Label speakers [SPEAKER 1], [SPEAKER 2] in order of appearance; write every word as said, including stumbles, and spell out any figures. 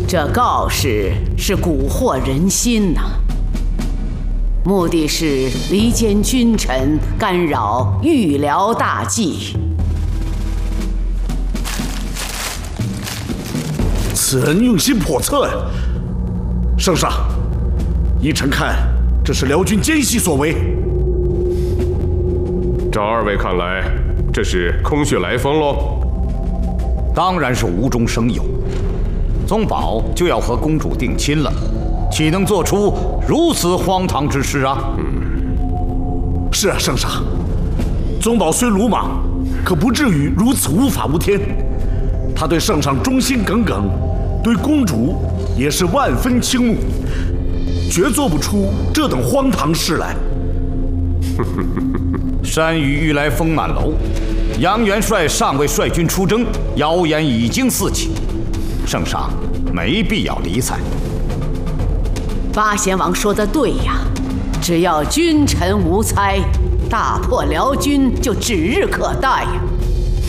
[SPEAKER 1] 这告示是蛊惑人心呐、啊，目的是离间君臣，干扰御辽大计。
[SPEAKER 2] 此人用心叵测呀！圣上，依臣看，这是辽军奸细所为。
[SPEAKER 3] 照二位看来，这是空穴来风喽？
[SPEAKER 4] 当然是无中生有。宗保就要和公主定亲了，岂能做出如此荒唐之事啊？
[SPEAKER 2] 嗯，是啊，圣上，宗保虽鲁莽，可不至于如此无法无天。他对圣上忠心耿耿，对公主也是万分倾慕，绝做不出这等荒唐事来。
[SPEAKER 4] 山雨欲来风满楼，杨元帅尚未率军出征，谣言已经四起。圣上没必要理睬。
[SPEAKER 1] 八贤王说的对呀，只要君臣无猜，大破辽军就指日可待呀。